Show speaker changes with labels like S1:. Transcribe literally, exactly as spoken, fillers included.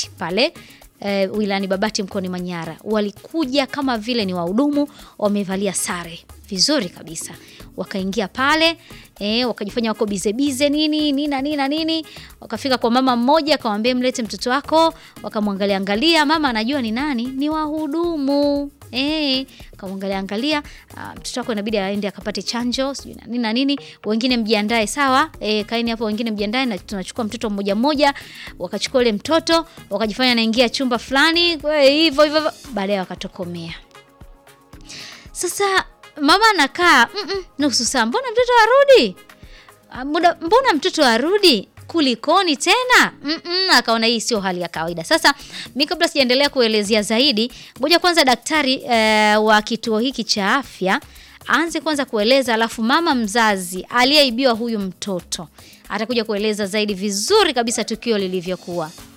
S1: Babati pale e, wilani Babati mkoani Manyara. Walikuja kama vile ni wahudumu, wamevalia sare vizuri kabisa. Wakaingia pale, eh wakajifanya wako bize bize nini nini nini nini. Wakafika kwa mama mmoja, akamwambia mlete mtoto wako. Wakamwangalia angalia, mama anajua ni nani, ni wahudumu. Eh, kamwangalia angalia, mtoto wako inabidi aende akapate chanjo, sijui nini na nini. Wengine mjiandae, sawa? Eh, kaeni hapo, wengine mjiandae na tunachukua mtoto mmoja mmoja. Wakachukua ile mtoto, wakajifanya anaingia chumba fulani, hivyo hivyo, baadaye wakatokomea. Sasa mama anakaa, mm -mm, nusu saa, mbona mtoto arudi? Mbona, mbona mtoto arudi? Kulikoni tena? Mm -mm, akaona hii sio hali ya kawaida. Sasa mimi kabla sijaendelea kuelezea zaidi, ngoja kwanza daktari e, wa kituo hiki cha afya aanze kwanza kueleza, alafu mama mzazi aliyeibiwa huyu mtoto atakuja kueleza zaidi vizuri kabisa tukio lilivyokuwa.